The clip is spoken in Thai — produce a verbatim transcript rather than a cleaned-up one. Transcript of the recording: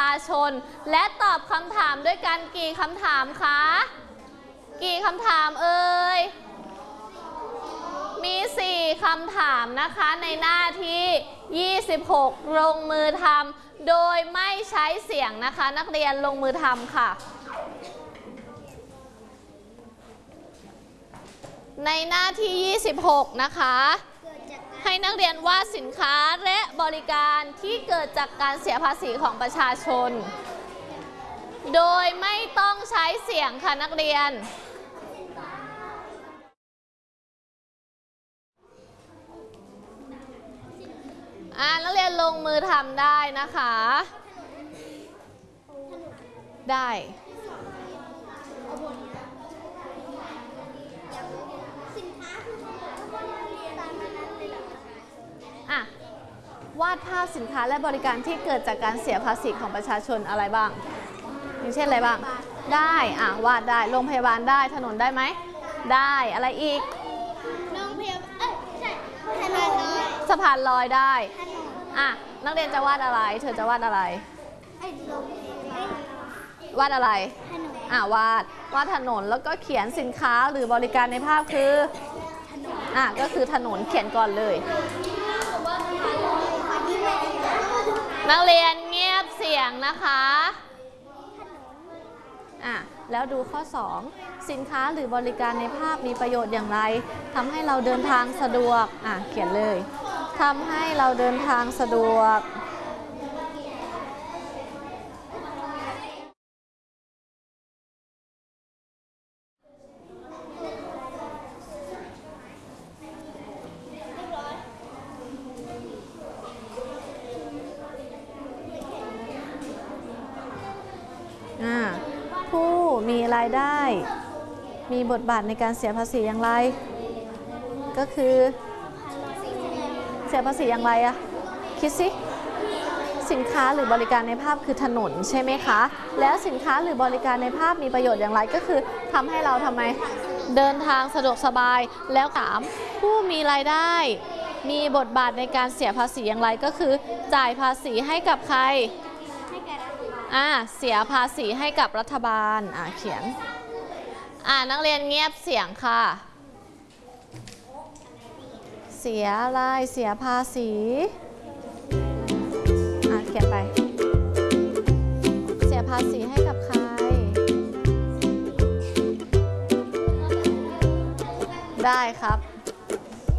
าชนและตอบคำถามด้วยกันกี่คำถามคะกี่คำถามเอ่ยมีสี่คำถามนะคะในหน้าที่ยี่สิบหกลงมือทำโดยไม่ใช้เสียงนะคะนักเรียนลงมือทำค่ะในหน้าที่ยี่สิบหกนะคะให้นักเรียนวาดสินค้าและบริการที่เกิดจากการเสียภาษีของประชาชนโดยไม่ต้องใช้เสียงค่ะนักเรียนอ่านักเรียนลงมือทำได้นะคะได้อ่ะวาดภาพสินค้าและบริการที่เกิดจากการเสียภาษีของประชาชนอะไรบ้างอย่างเช่นอะไรบ้างได้อ่ะวาดได้โรงพยาบาลได้ถนนได้ไหมได้อะไรอีกโรงพยาบาลเอ้ยใช่ถนนสะพานลอยได้อ่ะนักเรียนจะวาดอะไรเธอจะวาดอะไรวาดอะไรอ่ะวาดวาดถนนแล้วก็เขียนสินค้าหรือบริการในภาพคืออ่ะก็คือถนนเขียนก่อนเลยนักเรียนเงียบเสียงนะคะอ่ะแล้วดูข้อสองสินค้าหรือบริการในภาพมีประโยชน์อย่างไรทำให้เราเดินทางสะดวกอ่ะเขียนเลยทำให้เราเดินทางสะดวกผู้มีรายได้มีบทบาทในการเสียภาษีอย่างไรก็คือเสียภาษีอย่างไรอะคิดสิสินค้าหรือบริการในภาพคือถนนใช่ไหมคะแล้วสินค้าหรือบริการในภาพมีประโยชน์อย่างไรก็คือทำให้เราทำไมเดินทางสะดวกสบายแล้วถามผู้มีรายได้มีบทบาทในการเสียภาษีอย่างไรก็คือจ่ายภาษีให้กับใครอ่าเสียภาษีให้กับรัฐบาลอ่าเขียนอ่านักเรียนเงียบเสียงค่ะเสียอะไรเสียภาษีอ่าเขียนไปเสียภาษีให้กับใครได้ครับ